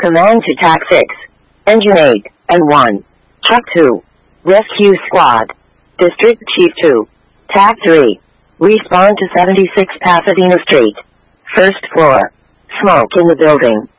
Command to TAC 6. Engine 8 and 1. Truck 2. Rescue Squad. District Chief 2. TAC 3. Respond to 76 Pasadena Street. First floor. Smoke in the building.